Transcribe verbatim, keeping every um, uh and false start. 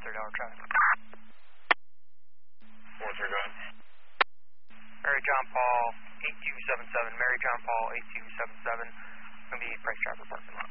three hour traffic. Four three, go ahead. Mary John Paul, eight two seven seven, Mary John Paul, eight two seven seven, going to be Price Chopper parking lot.